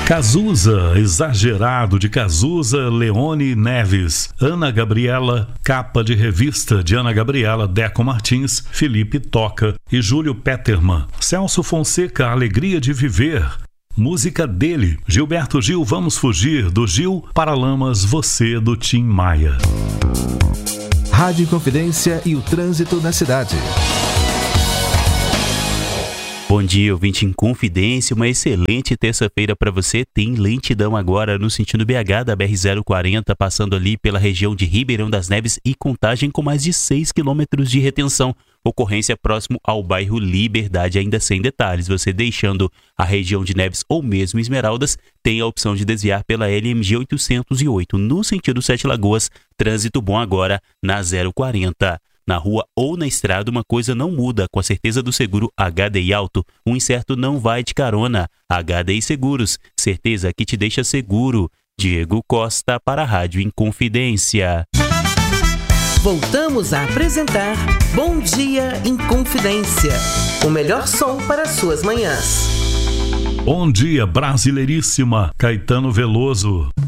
Cazuza, Exagerado de Cazuza, Leone Neves, Ana Gabriela, capa de revista de Ana Gabriela, Deco Martins, Felipe Toca e Júlio Peterman. Celso Fonseca, Alegria de Viver, música dele. Gilberto Gil, Vamos Fugir, do Gil. Paralamas, Você, do Tim Maia. Rádio Confidência e o trânsito na cidade. Bom dia, ouvinte em Confidência, uma excelente terça-feira para você. Tem lentidão agora no sentido BH da BR-040, passando ali pela região de Ribeirão das Neves e Contagem, com mais de 6 quilômetros de retenção. Ocorrência próximo ao bairro Liberdade, ainda sem detalhes. Você deixando a região de Neves ou mesmo Esmeraldas, tem a opção de desviar pela LMG 808 no sentido Sete Lagoas. Trânsito bom agora na 040. Na rua ou na estrada, uma coisa não muda. Com a certeza do seguro HDI Auto, um incerto não vai de carona. HDI Seguros, certeza que te deixa seguro. Diego Costa para a Rádio Inconfidência. Voltamos a apresentar Bom Dia Inconfidência, o melhor som para suas manhãs. Bom dia, Brasileiríssima, Caetano Veloso.